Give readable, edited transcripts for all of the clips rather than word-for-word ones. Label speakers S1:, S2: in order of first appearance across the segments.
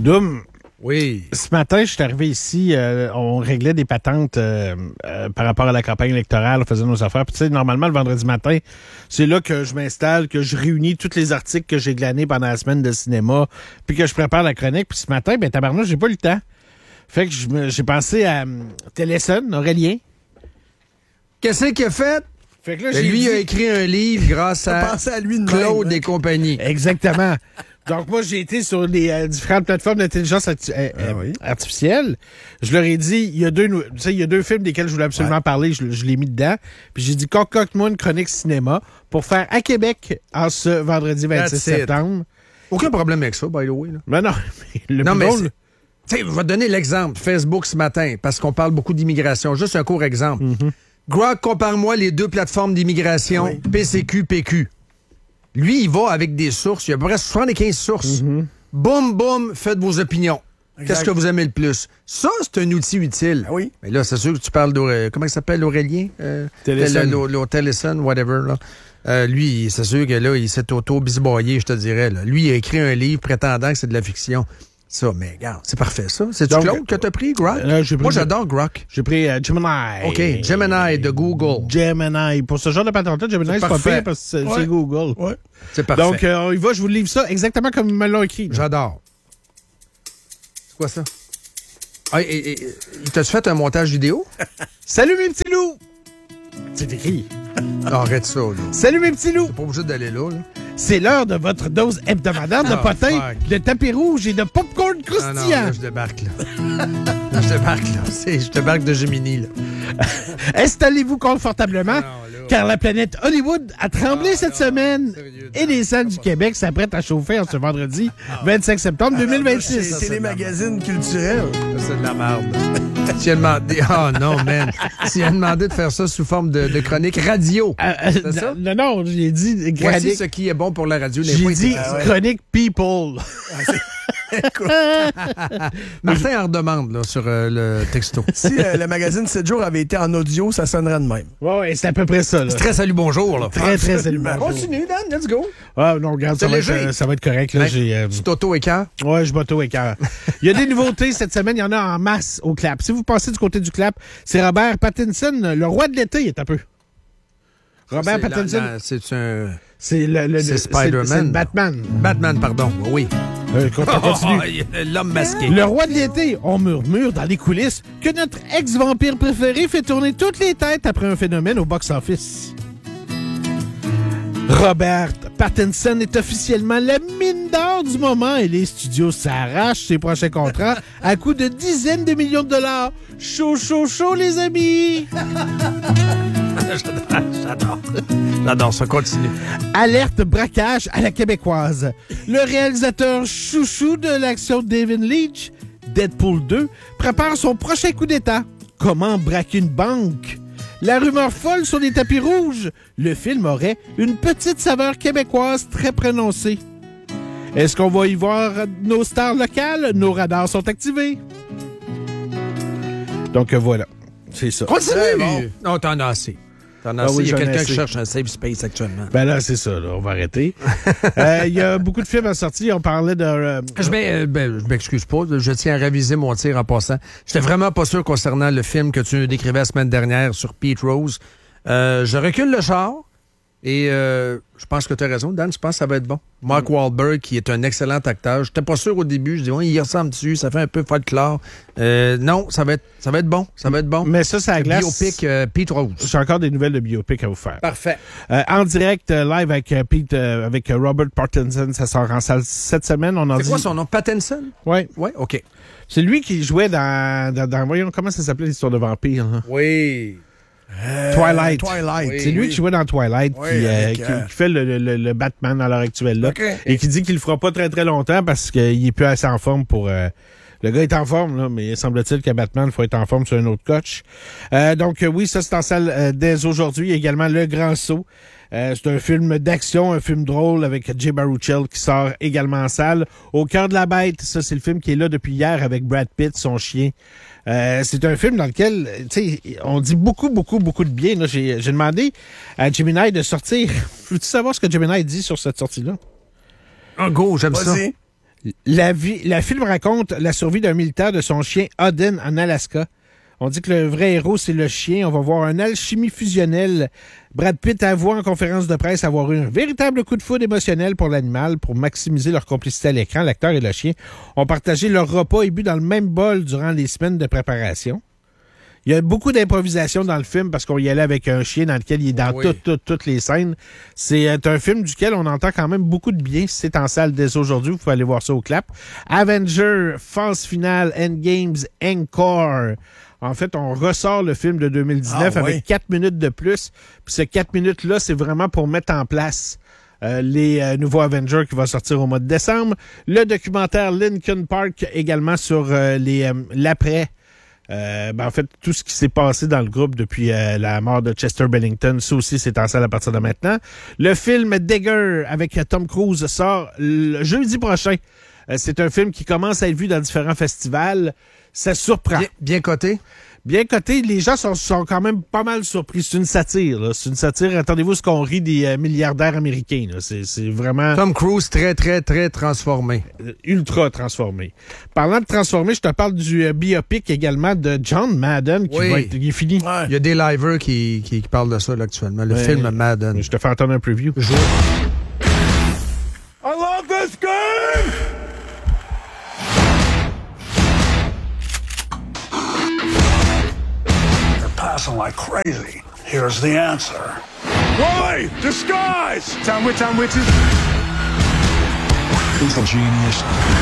S1: Doom.
S2: Oui.
S1: Ce matin, je suis arrivé ici, on réglait des patentes par rapport à la campagne électorale, on faisait nos affaires. Puis tu sais, normalement, le vendredi matin, c'est là que je m'installe, que je réunis tous les articles que j'ai glanés pendant la semaine de cinéma, puis que je prépare la chronique. Puis ce matin, ben tabarnouche, j'ai pas eu le temps. Fait que j'ai pensé à Téléson, Aurélien.
S2: Qu'est-ce qu'il a fait?
S1: Fait que là,
S2: lui a écrit un livre grâce à
S3: lui de
S2: Claude
S3: même,
S2: et compagnie.
S1: Exactement. Donc, moi, j'ai été sur les différentes plateformes d'intelligence artificielle. Je leur ai dit, il y a deux films desquels je voulais absolument parler. Je l'ai mis dedans. Puis j'ai dit, concocte-moi une chronique cinéma pour faire à Québec en ce vendredi 26 septembre.
S2: Aucun problème avec ça, by the way. Là.
S1: Ben non. Le
S2: non,
S1: plus
S2: mais
S1: drôle...
S2: je vais te donner l'exemple. Facebook ce matin, parce qu'on parle beaucoup d'immigration. Juste un court exemple. Grok, compare-moi les deux plateformes d'immigration, PCQ, PQ. Lui, il va avec des sources. Il y a à peu près 75 sources. Boum, boum, faites vos opinions. Exact. Qu'est-ce que vous aimez le plus? Ça, c'est un outil utile.
S3: Ah oui.
S2: Mais là, c'est sûr que tu parles d'Aurélien. Comment il s'appelle, Aurélien? Téléson, whatever. Là. Lui, c'est sûr que là, il s'est auto-bisboyé, je te dirais. Là. Lui, il a écrit un livre prétendant que c'est de la fiction. Ça, mais regarde, c'est parfait, ça. C'est-tu Claude que t'as pris, Grok? Moi, j'adore Grok.
S1: J'ai pris Gemini.
S2: OK, Gemini de Google.
S1: Gemini. Pour ce genre de patente-là, Gemini, c'est pas pire parce que c'est Google.
S3: Ouais.
S2: C'est parfait.
S1: Donc, on y va, je vous livre ça exactement comme ils me l'ont écrit.
S2: J'adore. C'est quoi ça? Ah, t'as-tu fait un montage vidéo?
S1: Salut, mes petits loups! C'est écrit.
S2: Non, arrête ça, là.
S1: Salut, mes petits loups!
S2: T'es pas obligé d'aller là.
S1: C'est l'heure de votre dose hebdomadaire de potins, de tapis rouge et de popcorn croustillant.
S2: Non, là, je débarque, là. Je débarque de Gemini, là.
S1: Installez-vous confortablement, car la planète Hollywood a tremblé cette semaine et les salles du Québec s'apprêtent à chauffer en ce vendredi 25 septembre 2026.
S3: C'est les magazines culturels.
S2: C'est de la merde. Tu as demandé... Oh non, man. Tu as demandé de faire ça sous forme de chronique radio. C'est ça?
S1: Non, j'ai dit chronique...
S2: Voici ce qui est bon pour la radio.
S1: J'ai dit chronique people.
S2: Martin en redemande là, sur le texto.
S3: Si le magazine 7 jours avait été en audio, ça sonnerait de même.
S1: Ouais, c'est à peu près ça. Là.
S2: C'est très salut bonjour. Là.
S1: Très salut bonjour.
S2: Continue, Dan, let's go.
S1: Ah non, regarde, ça va être correct. Là,
S2: tu t'auto-écœures?
S1: Ouais, je m'auto-écœure. Il y a des nouveautés cette semaine, il y en a en masse au Clap. Si vous passez du côté du Clap, c'est Robert Pattinson, le roi de l'été, il est un peu. Robert Pattinson.
S2: C'est
S1: Spider-Man. C'est Batman.
S2: Batman, pardon. Oui. L'homme masqué.
S1: Le roi de l'été. On murmure dans les coulisses que notre ex-vampire préféré fait tourner toutes les têtes après un phénomène au box-office. Robert Pattinson est officiellement la mine d'or du moment et les studios s'arrachent ses prochains contrats à coût de dizaines de millions de dollars. Chaud, les amis!
S2: J'adore ça, continue.
S1: Alerte braquage à la québécoise. Le réalisateur chouchou de l'action David Leitch, Deadpool 2, prépare son prochain coup d'État. Comment braquer une banque? La rumeur folle sur les tapis rouges. Le film aurait une petite saveur québécoise très prononcée. Est-ce qu'on va y voir nos stars locales? Nos radars sont activés. Donc voilà, c'est ça.
S2: Continue! Bon. Non, t'en as assez.
S1: Oui,
S2: il y a quelqu'un qui cherche un safe space actuellement.
S1: Ben là, c'est ça. Là, on va arrêter. Il y a beaucoup de films à sortir. On parlait de...
S2: Je m'excuse pas. Je tiens à réviser mon tir en passant. J'étais vraiment pas sûr concernant le film que tu décrivais la semaine dernière sur Pete Rose. Je recule le char et je pense que tu as raison, Dan. Je pense que ça va être bon. Mark Wahlberg, qui est un excellent acteur. J'étais pas sûr au début. Je dis, il ressemble dessus. Ça fait un peu folklore. Non, ça va être bon. Ça va être bon.
S1: Mais ça, ça glace.
S2: Biopic Pete Rose.
S1: J'ai encore des nouvelles de biopic à vous faire.
S2: Parfait.
S1: En direct, live avec Pete, avec Robert Pattinson. Ça sort en salle cette semaine.
S2: C'est quoi son nom? Pattinson?
S1: Oui.
S2: Oui, OK.
S1: C'est lui qui jouait dans voyons, comment ça s'appelait l'histoire de vampire? Hein?
S2: Oui.
S1: Twilight.
S3: Oui,
S1: c'est lui qui jouait dans Twilight, qui fait le Batman à l'heure actuelle là, et qui dit qu'il le fera pas très très longtemps parce qu'il est plus assez en forme pour... le gars est en forme, là, mais semble-t-il qu'à Batman, il faut être en forme sur un autre coach. Donc oui, ça c'est en salle dès aujourd'hui. Également Le Grand Saut. C'est un film d'action, un film drôle avec Jay Baruchel qui sort également en salle. Au cœur de la bête, ça c'est le film qui est là depuis hier avec Brad Pitt, son chien. C'est un film dans lequel, tu sais, on dit beaucoup de bien. Là. J'ai demandé à Gemini de sortir. Veux-tu savoir ce que Gemini dit sur cette sortie-là?
S2: Oh, go, j'aime ça.
S1: Le film raconte la survie d'un militaire de son chien Odin en Alaska. On dit que le vrai héros, c'est le chien. On va voir une alchimie fusionnelle. Brad Pitt avoue en conférence de presse avoir eu un véritable coup de foudre émotionnel pour l'animal pour maximiser leur complicité à l'écran. L'acteur et le chien ont partagé leur repas et bu dans le même bol durant les semaines de préparation. Il y a beaucoup d'improvisation dans le film parce qu'on y allait avec un chien dans lequel il est dans toutes les scènes. C'est un film duquel on entend quand même beaucoup de bien. C'est en salle dès aujourd'hui. Vous pouvez aller voir ça au clap. Avenger, phase finale, Endgames, Encore. En fait, on ressort le film de 2019 avec 4 minutes de plus. Puis ces 4 minutes-là, c'est vraiment pour mettre en place les nouveaux Avengers qui vont sortir au mois de décembre. Le documentaire Linkin Park également sur l'après. En fait, tout ce qui s'est passé dans le groupe depuis la mort de Chester Bennington, ça aussi, c'est en salle à partir de maintenant. Le film Digger avec Tom Cruise sort le jeudi prochain. C'est un film qui commence à être vu dans différents festivals. Ça surprend.
S2: Bien coté?
S1: Bien coté. Les gens sont quand même pas mal surpris. C'est une satire, là. C'est une satire. Attendez-vous ce qu'on rit des milliardaires américains, là. C'est vraiment...
S2: Tom Cruise très, très, très transformé.
S1: Ultra transformé. Parlant de transformé, je te parle du biopic également de John Madden qui va être... Il est fini.
S2: Ouais. Il y a des liveurs qui parlent de ça là, actuellement. Le film Madden.
S1: Je te fais entendre un preview.
S4: I love this game! Passing like crazy. Here's the answer. Wally! Disguise! Sandwich. He's a genius.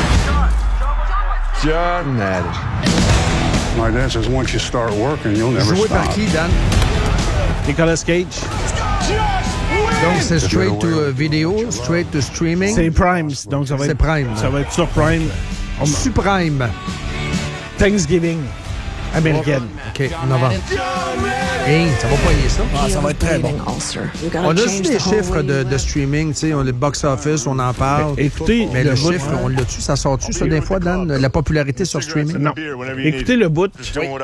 S4: John Madden. My dad says once you start working, you'll never
S2: Joué
S4: stop.
S2: par qui, Dan?
S1: Nicolas Cage.
S2: Donc, c'est straight to video, straight to streaming.
S1: C'est Prime. Donc, ça va être
S2: Prime.
S1: Ça va être sur Prime.
S2: Supreme.
S1: Thanksgiving. Américaine.
S2: OK, novembre. Hey, ça va pas y aller, ça?
S3: Ça va être très bon.
S2: On a aussi des chiffres de streaming, tu sais, on le box-office, on en parle.
S1: Écoutez,
S2: mais le chiffre, on l'a-tu, ça sort-tu, ça, des fois, Dan, la popularité sur streaming?
S1: Non. Écoutez le bout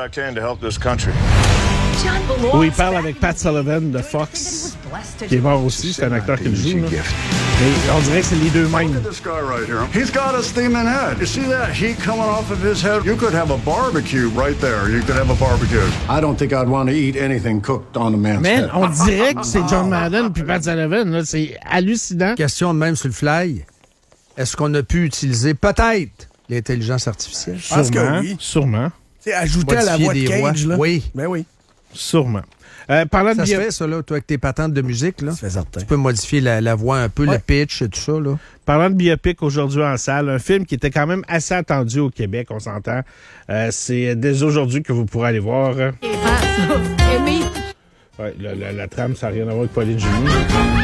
S1: où il parle avec Pat Sullivan de Fox, qui est mort aussi, c'est un acteur qui le joue. Là. Mais on dirait que c'est les deux mêmes.
S4: This guy right here. He's got a steaming head. You see that heat coming off of his head? You could have a barbecue right there. You could have a barbecue. I don't think I'd want to eat anything cooked on a man's head.
S1: On dirait que c'est John Madden puis Pat Sullivan. Là. C'est hallucinant.
S2: Question de même sur le fly. Est-ce qu'on a pu utiliser peut-être l'intelligence artificielle?
S3: Je pense que oui.
S1: Sûrement.
S3: C'est ajouté à la voix de Cage, là.
S2: Oui.
S3: Ben oui.
S1: Sûrement. Parlant
S2: ça
S1: de
S2: se fait, ça, là, toi, avec tes patentes de musique, là.
S3: Ça fait certain.
S2: Tu peux modifier la voix un peu, le pitch et tout ça, là.
S1: Parlant de biopic aujourd'hui en salle, un film qui était quand même assez attendu au Québec, on s'entend. C'est dès aujourd'hui que vous pourrez aller voir. Ouais, la trame, ça n'a rien à voir avec Pauline Julie.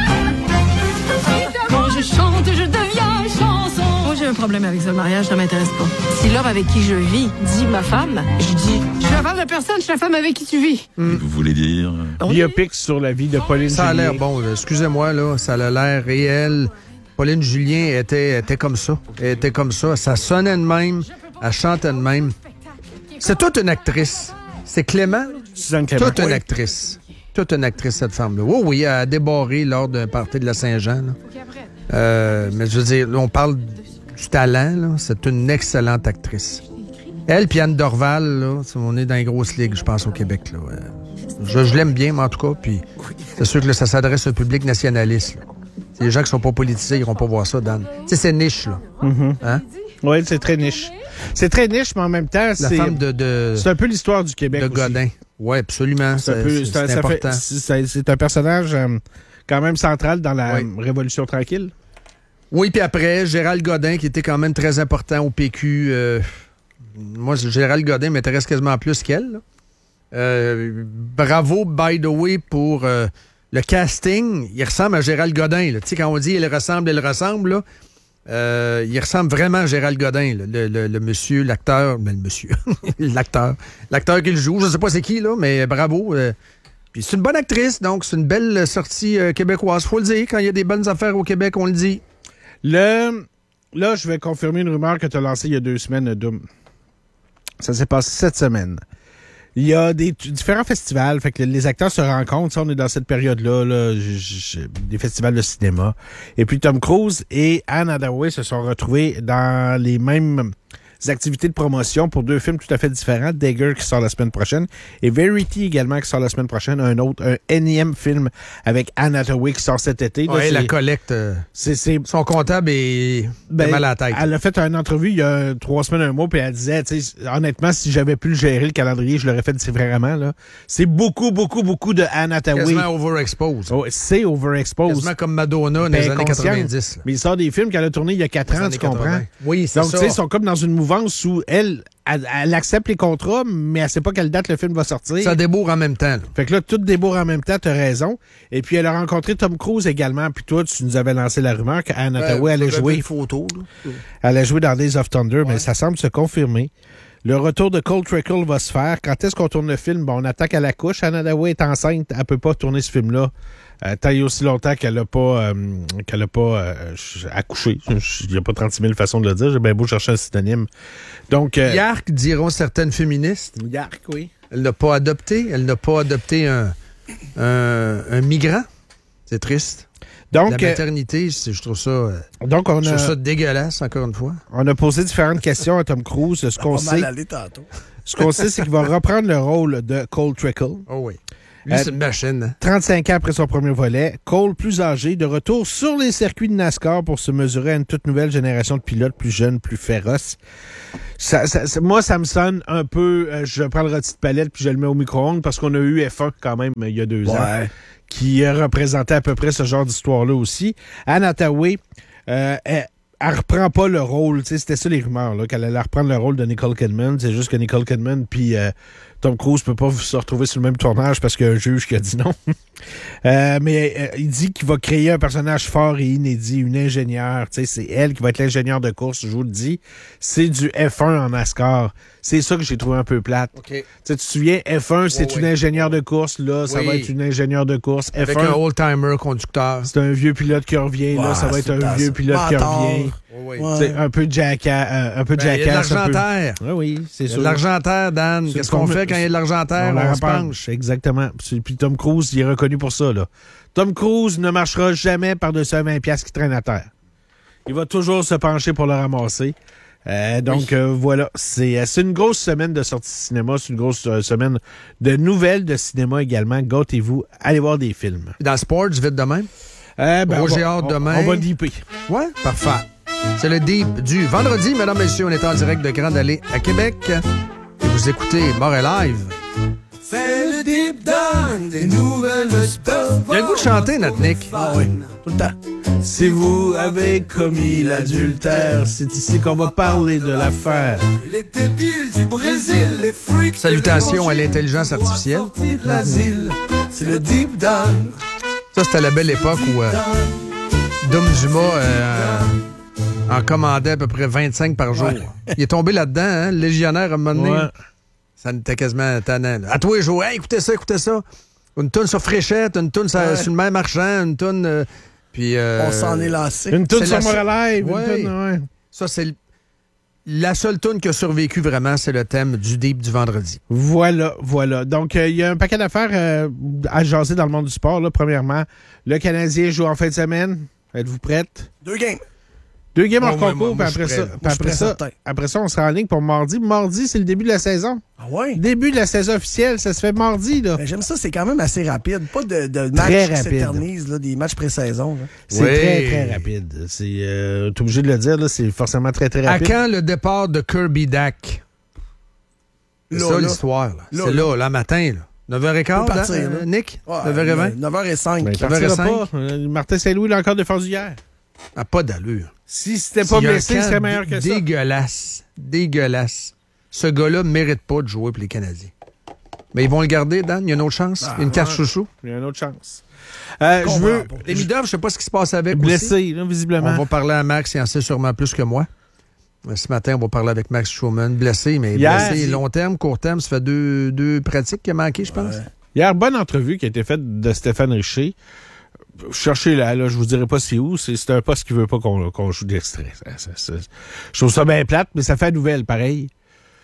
S5: Quand je chante, je deviens chanson. Moi, j'ai un problème avec ça. Le mariage, ça m'intéresse pas. Si l'homme avec qui je vis dit ma femme, je dis je suis la femme de personne, je suis la femme avec qui tu vis.
S6: Vous voulez dire?
S1: Biopic sur la vie de Pauline
S2: Ça a
S1: Julien.
S2: l'air bon, là. Excusez-moi, là. Ça a l'air réel. Pauline Julien était comme ça. Elle était comme ça. Ça sonnait de même. Elle chantait de même. C'est toute une actrice. C'est Clément.
S1: Suzanne Clément.
S2: Toute une actrice. Toute une actrice, cette femme-là. Oui, elle a débarré lors d'un party de la Saint-Jean. Mais je veux dire, là, on parle du talent. Là. C'est une excellente actrice. Elle puis Anne Dorval, là, on est dans les grosses ligues, je pense, au Québec. Là. Je l'aime bien, mais en tout cas, puis c'est sûr que là, ça s'adresse à un public nationaliste. Là. C'est les gens qui sont pas politiciens, ils iront pas voir ça, Dan. Tu sais, c'est niche, là. Hein?
S1: Oui, c'est très niche. C'est très niche, mais en même temps,
S2: La femme
S1: c'est un peu l'histoire du Québec
S2: de
S1: aussi.
S2: Godin. Oui, absolument. C'est important.
S1: C'est un personnage quand même central dans la Révolution tranquille.
S2: Oui, puis après, Gérald Godin, qui était quand même très important au PQ. Moi, Gérald Godin m'intéresse quasiment plus qu'elle. Bravo, by the way, pour le casting. Il ressemble à Gérald Godin. Tu sais, quand on dit il ressemble, là. Il ressemble vraiment à Gérald Godin, là, le monsieur, l'acteur. Mais le monsieur, l'acteur qui le joue. Je ne sais pas c'est qui, là, mais bravo. Puis c'est une bonne actrice, donc c'est une belle sortie québécoise. Faut le dire, quand il y a des bonnes affaires au Québec, on le dit.
S1: Là, je vais confirmer une rumeur que tu as lancée il y a 2 semaines, Doom. Ça s'est passé cette semaine. Il y a différents festivals, fait que les acteurs se rencontrent. Ça, on est dans cette période-là, des festivals de cinéma. Et puis Tom Cruise et Anne Hathaway se sont retrouvés dans les mêmes activités de promotion pour 2 films tout à fait différents. Dagger qui sort la semaine prochaine et Verity également qui sort la semaine prochaine. Un énième film avec Anne Hathaway qui sort cet été.
S2: Oui, la collecte. Son comptable est mal à la tête.
S1: Elle a fait une entrevue il y a 3 semaines, un mois, puis elle disait, honnêtement, si j'avais pu gérer le calendrier, je l'aurais fait différemment. Là. C'est beaucoup de Anne Hathaway.
S2: Quasiment overexposed.
S1: Oh, c'est overexposed.
S2: Quasiment comme Madonna dans les années 90. Là.
S1: Mais il sort des films qu'elle a tournés il y a 4 ans, tu comprends?
S2: 80. Oui, c'est ça.
S1: Donc, ils sont comme dans une mouvance où elle accepte les contrats, mais elle sait pas quelle date le film va sortir.
S2: Ça débourre en même temps. Là.
S1: Fait que là, tout débourre en même temps, t'as raison. Et puis, elle a rencontré Tom Cruise également. Puis toi, tu nous avais lancé la rumeur qu'Anne Hathaway allait jouer. Elle a joué dans Days of Thunder, mais ça semble se confirmer. Le retour de Cole Trickle va se faire. Quand est-ce qu'on tourne le film? Bon, on attaque à la couche. Anne Hathaway est enceinte. Elle peut pas tourner ce film-là. Tant et aussi longtemps qu'elle n'a pas accouché. Il n'y a pas 36 000 façons de le dire. J'ai bien beau chercher un synonyme. Donc,
S2: Yark, diront certaines féministes.
S1: Yark, oui.
S2: Elle n'a pas adopté. Elle n'a pas adopté un migrant. C'est triste.
S1: Donc,
S2: la maternité, je trouve ça,
S1: donc
S2: je trouve ça dégueulasse, encore une fois.
S1: On a posé différentes questions à Tom Cruise. Ce qu'on sait, c'est qu'il va reprendre le rôle de Cole Trickle.
S2: Oh oui. Lui, c'est une machine. Hein?
S1: 35 ans après son premier volet, Cole, plus âgé, de retour sur les circuits de NASCAR pour se mesurer à une toute nouvelle génération de pilotes plus jeunes, plus féroces. Moi, ça me sonne un peu... je prends le rôti de palette puis je le mets au micro-ondes parce qu'on a eu F1 quand même il y a 2 ans qui représentait à peu près ce genre d'histoire-là aussi. Anne Hathaway, elle reprend pas le rôle. C'était ça les rumeurs, là, qu'elle allait reprendre le rôle de Nicole Kidman. C'est juste que Nicole Kidman puis Tom Cruise peut pas se retrouver sur le même tournage parce qu'il y a un juge qui a dit non. Mais il dit qu'il va créer un personnage fort et inédit, une ingénieure. C'est elle qui va être l'ingénieure de course, je vous le dis. C'est du F1 en NASCAR. C'est ça que j'ai trouvé un peu plate.
S2: Okay.
S1: Tu te souviens, F1, c'est une ingénieure de course. Là, ça va être une ingénieure de course.
S2: Avec
S1: F1,
S2: un old-timer conducteur.
S1: C'est un vieux pilote qui revient. Là, ça va être un vieux pilote qui revient. Un peu jackass. Un peu
S2: il y a de l'argentaire.
S1: Oui, c'est sûr.
S2: De l'argentaire, Dan. Qu'est-ce qu'on fait quand il y a de l'argentaire? On se penche.
S1: Exactement. Puis Tom Cruise, il est reconnu pour ça. Là. Tom Cruise ne marchera jamais par-dessus un 20$ qui traîne à terre. Il va toujours se pencher pour le ramasser. Voilà, c'est une grosse semaine de sorties cinéma, c'est une grosse semaine de nouvelles de cinéma également. Gâtez-vous, allez voir des films.
S2: Dans Sports, vite de même? Roger hâte demain.
S1: On va deeper.
S2: Ouais, parfait. C'est le Deep du vendredi, mesdames, messieurs. On est en direct de Grande Allée à Québec. Et vous écoutez Montréal Live.
S6: C'est le Deep Down des nouvelles sports.
S2: Il a le goût de chanter, notre Nick.
S3: Ah oui, tout le temps.
S1: Si vous avez commis l'adultère, c'est ici qu'on va parler de l'affaire.
S6: Les débiles du Brésil, les freaks.
S2: Salutations à l'intelligence artificielle.
S6: C'est le Deep Down.
S2: Ça, c'était la belle époque où Dom Dumas en commandait à peu près 25 par jour. Ouais. Il est tombé là-dedans, hein, le légionnaire, à un moment donné. Ouais. Ça n'était quasiment tannant. Là. À tous les jours, hey, écoutez ça. Une toune sur Fréchette, une toune sur le même marchand, une toune...
S3: on s'en est lancé.
S1: Une toune sur Montréal Live.
S2: Ouais. Ça, c'est la seule toune qui a survécu vraiment, c'est le thème du Deep du vendredi.
S1: Voilà. Donc, il y a un paquet d'affaires à jaser dans le monde du sport. Là. Premièrement, le Canadien joue en fin de semaine. Êtes-vous prête?
S3: 2 games.
S1: 2 games hors concours, puis après ça, on sera en ligne pour mardi. Mardi, c'est le début de la saison.
S3: Ah ouais?
S1: Début de la saison officielle, ça se fait mardi, là.
S3: Ben, j'aime ça, c'est quand même assez rapide. Pas de matchs qui s'éternisent, des matchs pré-saison. Là.
S1: C'est très, très rapide. T'es obligé de le dire, là, c'est forcément très, très rapide.
S2: À quand le départ de Kirby Dack? C'est ça l'histoire. C'est là, matin, là. 9h15,
S3: partir,
S2: Nick?
S3: Ouais,
S2: 9h20?
S3: 9h05.
S1: Ben, 9h05. Martin Saint-Louis, il a encore défendu hier.
S2: Ah, pas d'allure.
S1: Si c'était pas blessé, il serait meilleur que ça.
S2: Dégueulasse. Ce gars-là ne mérite pas de jouer pour les Canadiens. Mais ils vont le garder, Dan? Il y a une autre chance? Il y a une carte chouchou?
S1: Il y a une autre chance.
S2: Demidov, je sais pas ce qui se passe avec
S1: blessé, là, visiblement.
S2: On va parler à Max, il en sait sûrement plus que moi. Ce matin, on va parler avec Max Schumann. Blessé, mais blessé long terme, court terme. Ça fait deux pratiques qui a manqué, je pense.
S1: Hier, bonne entrevue qui a été faite de Stéphane Richer. Cherchez-la, là, je vous dirai pas c'est où. C'est un poste qui veut pas qu'on joue d'extrait. Je trouve ça bien plate, mais ça fait la nouvelle, pareil.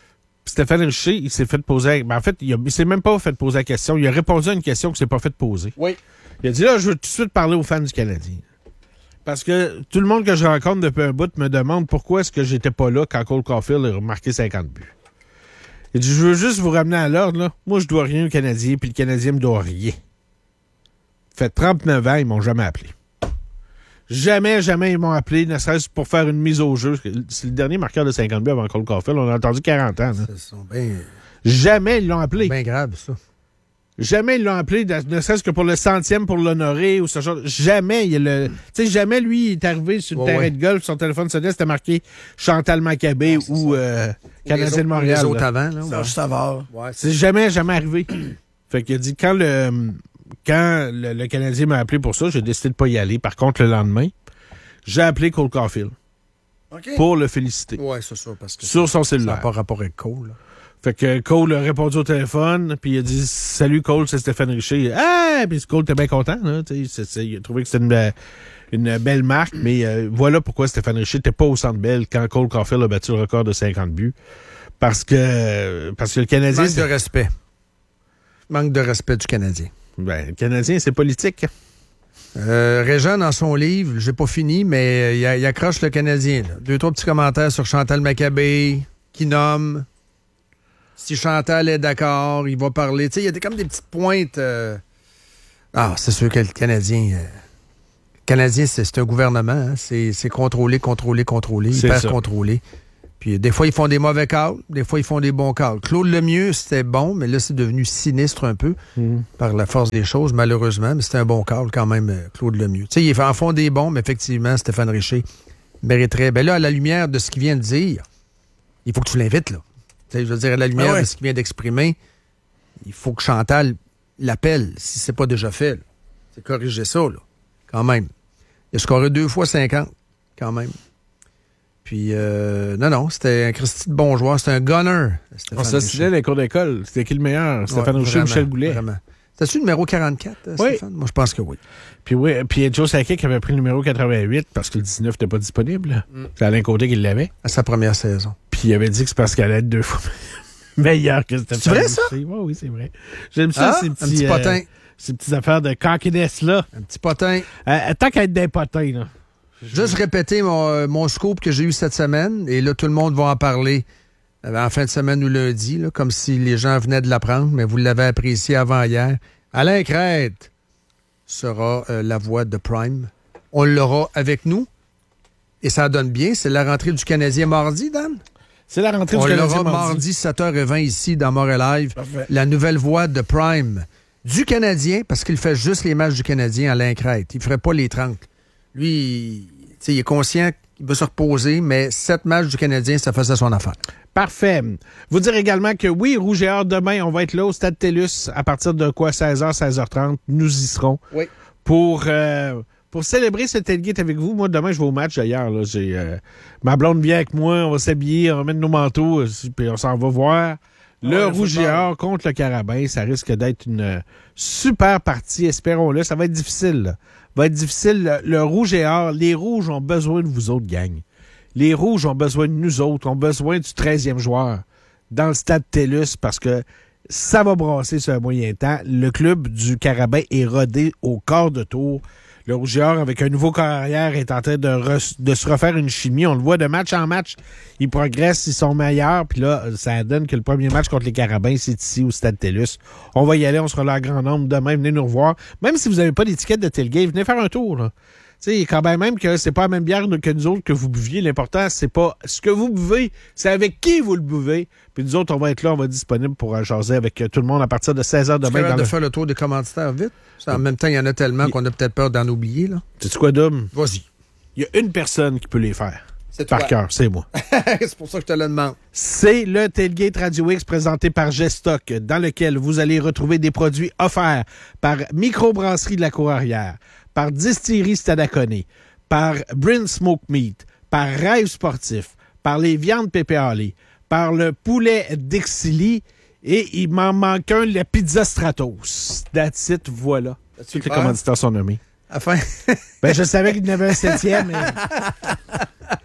S1: Stéphane Richer, il s'est fait poser... en fait, il s'est même pas fait poser la question. Il a répondu à une question qu'il s'est pas fait poser.
S2: Oui.
S1: Il a dit, là, je veux tout de suite parler aux fans du Canadien. Parce que tout le monde que je rencontre depuis un bout me demande pourquoi est-ce que j'étais pas là quand Cole Caulfield a marqué 50 buts. Il dit, je veux juste vous ramener à l'ordre, là. Moi, je dois rien au Canadien, puis le Canadien me doit rien. Fait 39 ans, ils m'ont jamais appelé. Jamais ils m'ont appelé, ne serait-ce pour faire une mise au jeu. C'est le dernier marqueur de 50 buts avant Cole Caulfield. On a entendu 40 ans. Jamais ils l'ont appelé.
S2: C'est bien grave, ça.
S1: Jamais ils l'ont appelé, ne serait-ce que pour le 100e, pour l'honorer ou ce genre. Jamais. Jamais, lui, il est arrivé sur le terrain de golf, son téléphone sonnait, c'était marqué Chantal Maccabé ou Canadien de Montréal.
S2: Les autres avant, là.
S3: Serge Savard.
S1: Ouais, c'est jamais arrivé. Fait qu'il a dit, quand le Canadien m'a appelé pour ça, j'ai décidé de pas y aller. Par contre, le lendemain, j'ai appelé Cole Caulfield pour le féliciter.
S2: Oui, c'est ça. Parce que
S1: sur son cellulaire.
S2: Ça n'a pas rapport avec Cole. Là.
S1: Fait que Cole a répondu au téléphone, puis il a dit « Salut Cole, c'est Stéphane Richer. » Ah! Puis Cole était bien content. Là, il a trouvé que c'était une belle marque, mais voilà pourquoi Stéphane Richer n'était pas au Centre Bell quand Cole Caulfield a battu le record de 50 buts. Parce que le Canadien...
S2: Manque de respect. Manque de respect du Canadien.
S1: Ben, le Canadien, c'est politique.
S2: Régent, dans son livre, j'ai pas fini, mais il accroche le Canadien. Là. 2-3 petits commentaires sur Chantal Maccabé, qui nomme... Si Chantal est d'accord, il va parler. Tu sais, il y a comme des petites pointes. C'est sûr que le Canadien... c'est un gouvernement. Hein? C'est contrôlé, hyper contrôlé. Puis des fois, ils font des mauvais calls. Des fois, ils font des bons calls. Claude Lemieux, c'était bon, mais là, c'est devenu sinistre un peu par la force des choses, malheureusement. Mais c'était un bon call quand même, Claude Lemieux. Tu sais, ils en font des bons, mais effectivement, Stéphane Richer mériterait... Ben là, à la lumière de ce qu'il vient de dire, il faut que tu l'invites, là. Je veux dire, à la lumière de ce qu'il vient d'exprimer, il faut que Chantal l'appelle, si c'est pas déjà fait. Là. C'est corriger ça, là, quand même. Il a scoré 2 fois 50, quand même. Puis, non, c'était un Christy de bon joueur. C'était un gunner.
S1: On s'assistait dans les cours d'école. C'était qui le meilleur? Stéphane Richer ou Michel Goulet?
S2: Vraiment. C'était-tu le numéro 44, Stéphane? Moi, je pense que oui.
S1: Puis Joe Sakic avait pris le numéro 88 parce que le 19 n'était pas disponible. C'est Alain Côté qui l'avait.
S2: À sa première saison.
S1: Puis il avait dit que c'est parce qu'elle allait être 2 fois meilleure que Stéphane.
S2: C'est vrai, ça?
S1: Oui, c'est vrai. J'aime ça, ces petits...
S2: un petit potin.
S1: Ces petites affaires de cockiness-là.
S2: Un petit potin.
S1: Tant qu'à être des potins, là.
S2: Juste répéter mon scoop que j'ai eu cette semaine, et là, tout le monde va en parler en fin de semaine ou lundi, là, comme si les gens venaient de l'apprendre, mais vous l'avez apprécié avant hier. Alain Crête sera la voix de Prime. On l'aura avec nous, et ça donne bien. C'est la rentrée du Canadien mardi, Dan?
S1: C'est la rentrée du Canadien
S2: mardi. On l'aura mardi 7h20 ici dans Montréal Live. Parfait. La nouvelle voix de Prime du Canadien, parce qu'il fait juste les matchs du Canadien, Alain Crête. Il ne ferait pas les 30. Lui, il est conscient qu'il veut se reposer, mais 7 matchs du Canadien, ça faisait son affaire.
S1: Parfait. Vous dire également que oui, Rouge et Or, demain, on va être là au Stade TELUS à partir de 16h, 16h30. Nous y serons. Oui. Pour célébrer ce tailgate avec vous. Moi, demain, je vais au match d'ailleurs. Là. Ma blonde vient avec moi, on va s'habiller, on va mettre nos manteaux, puis on s'en va voir. Le Rouge et Or contre le Carabin, ça risque d'être une super partie, espérons-le. Ça va être difficile. Là. Va être difficile. Le Rouge et Or, les Rouges ont besoin de vous autres, gang. Les Rouges ont besoin de nous autres, ont besoin du 13e joueur dans le Stade TELUS parce que ça va brasser sur un moyen temps. Le club du Carabin est rodé au quart de tour. Le Rouge et Or, avec un nouveau corps arrière, est en train de se refaire une chimie. On le voit de match en match. Ils progressent, ils sont meilleurs. Puis là, ça donne que le premier match contre les Carabins, c'est ici au Stade TELUS. On va y aller, on sera là à grand nombre demain. Venez nous revoir. Même si vous n'avez pas d'étiquette de tailgate, venez faire un tour. Là. Tu sais, quand même que c'est pas la même bière que nous autres que vous buviez. L'important, c'est pas ce que vous buvez, c'est avec qui vous le buvez. Puis nous autres, on va être là, on va être disponible pour jaser avec tout le monde à partir de 16h demain.
S2: Tu de faire le tour des commanditaires vite? En même temps, il y en a tellement qu'on a peut-être peur d'en oublier. Là.
S1: Sais-tu quoi, Dom?
S2: Vas-y.
S1: Il y a une personne qui peut les faire. C'est par cœur, c'est moi.
S2: C'est pour ça que je te le demande.
S1: C'est le Tailgate Radio X présenté par Gestock, dans lequel vous allez retrouver des produits offerts par Microbrasserie de la Cour-Arrière, par Distillerie Stadaconé, par Brin Smoke Meat, par Rêve Sportif, par les viandes Pépé Hallé, par le poulet Dixili, et il m'en manque un, la pizza Stratos. That's it, voilà. Tous les commanditaires sont nommés.
S2: Enfin.
S1: Je savais qu'il y en avait un 7e, mais...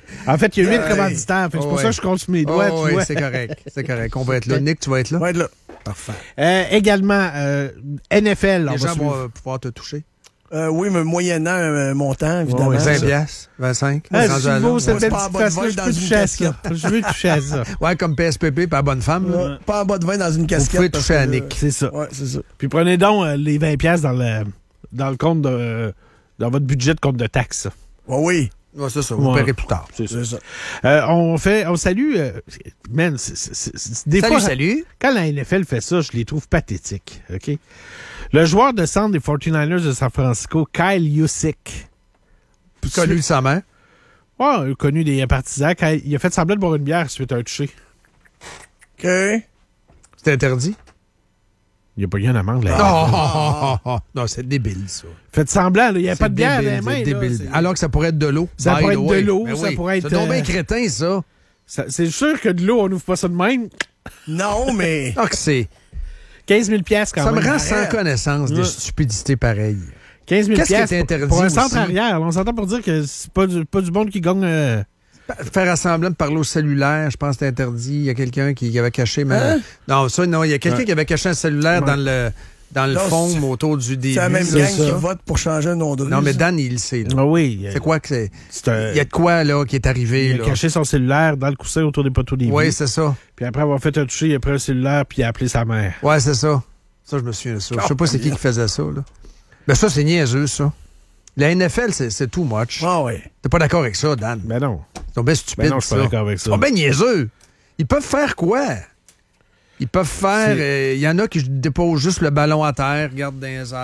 S1: En fait, il y a 8 commanditaires. C'est pour ça que je compte sur mes doigts.
S2: Oui, c'est correct. C'est correct. On va être là. Nick, tu vas être là?
S3: On va être là.
S2: Parfait.
S1: Également, NFL.
S2: Les gens vont pouvoir te toucher.
S3: Oui, mais moyennant un montant, évidemment.
S2: 20 piastres, 25.
S1: C'est beau, cette belle petite face-là. Je veux toucher à ça.
S2: Ouais, comme PSPP, pas bonne femme. Là.
S3: Pas en bas de 20 dans une casquette.
S2: Vous pouvez toucher à Nick.
S1: C'est ça.
S3: Ouais, c'est ça.
S1: Puis prenez donc les 20 piastres dans le compte dans votre budget de compte de taxes.
S3: Oui.
S2: Ouais, c'est ça. Vous paierez plus tard.
S1: C'est ça. On salue. Man, des fois,
S2: salut.
S1: Quand la NFL fait ça, je les trouve pathétiques. OK? Le joueur de centre des 49ers de San Francisco, Kyle Juszczyk.
S2: Connu de sa main.
S1: Ouais, connu des partisans. Il a fait semblant de boire une bière suite à un toucher.
S3: OK.
S2: C'est interdit?
S1: Il n'y a pas eu une amende là.
S2: Non, c'est débile, ça.
S1: Faites semblant, il n'y a pas de bière dans les mains.
S2: C'est débile. Alors que ça pourrait être de l'eau.
S1: Ça pourrait être de l'eau, ça pourrait être...
S2: C'est donc bien crétin, ça.
S1: C'est sûr que de l'eau, on n'ouvre pas ça de même.
S3: Non, mais...
S2: Ah, que c'est...
S1: 15 000 piastres quand même.
S2: Ça me rend sans connaissance de stupidité pareille.
S1: 15 000
S2: Qu'est-ce qui est interdit
S1: pour un centre
S2: aussi?
S1: arrière. On s'entend pour dire que c'est pas du monde qui gagne...
S2: Faire semblant de parler au cellulaire, je pense que c'est interdit. Il y a quelqu'un qui avait caché... Non, ça, non. Il y a quelqu'un qui avait caché un cellulaire dans le fond autour du début.
S3: C'est la même gang qui vote pour changer un nom de rue.
S2: Non, mais Dan, il le sait. Là.
S1: Ah oui.
S2: C'est quoi que c'est? Il y a de quoi là qui est arrivé.
S1: Il a caché son cellulaire dans le coussin autour des poteaux des buts.
S2: Oui, c'est ça.
S1: Puis après avoir fait un toucher, il a pris un cellulaire puis il a appelé sa mère.
S2: Oui, c'est ça. Ça, je me souviens de ça. Je sais pas c'est qui faisait ça. Là. Mais ça, c'est niaiseux, ça. La NFL, c'est too much.
S3: Ah oui.
S2: T'es pas d'accord avec ça, Dan?
S1: Ben non.
S2: C'est bien stupide,
S1: ben non, je suis pas d'accord avec ça.
S2: C'est bien niaiseux. Ils peuvent faire quoi? Ils peuvent faire... Il y en a qui déposent juste le ballon à terre, regardent dans les airs.